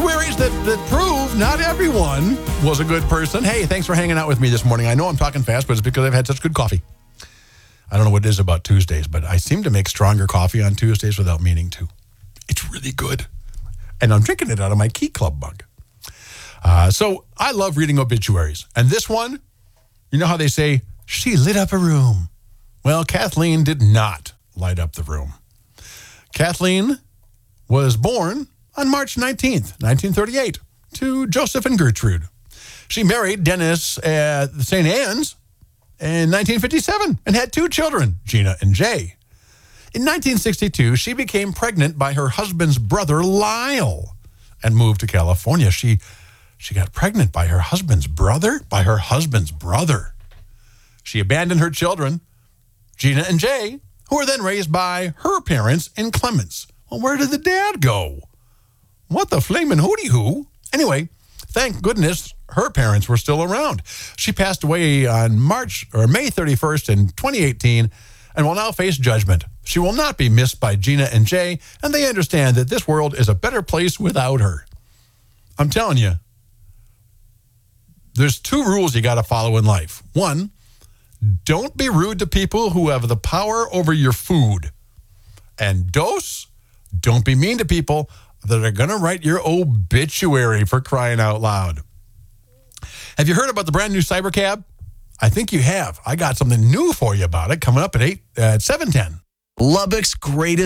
obituaries that prove not everyone was a good person. Hey, thanks for hanging out with me this morning. I know I'm talking fast, but it's because I've had such good coffee. I don't know what it is about Tuesdays, but I seem to make stronger coffee on Tuesdays without meaning to. It's really good. And I'm drinking it out of my Key Club mug. So I love reading obituaries. And this one, you know how they say, she lit up a room. Well, Kathleen did not light up the room. Kathleen was born on March 19th, 1938, to Joseph and Gertrude. She married Dennis at St. Anne's in 1957 and had 2 children, Gina and Jay. In 1962, she became pregnant by her husband's brother, Lyle, and moved to California. She got pregnant by her husband's brother? By her husband's brother. She abandoned her children, Gina and Jay, who were then raised by her parents in Clements. Well, where did the dad go? What the flamin' hooty-hoo? Anyway, thank goodness her parents were still around. She passed away on May 31st in 2018 and will now face judgment. She will not be missed by Gina and Jay, and they understand that this world is a better place without her. I'm telling you, there's 2 rules you got to follow in life. 1, don't be rude to people who have the power over your food. And 2, don't be mean to people that are going to write your obituary, for crying out loud. Have you heard about the brand new Cybercab? I think you have. I got something new for you about it coming up at 7:10. Lubbock's greatest